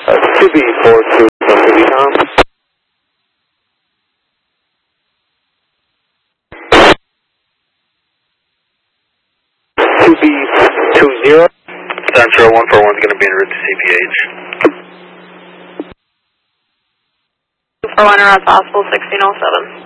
2B42 from Tom. B20. Central 141 is going to be en route to CPH. 241 around possible 1607.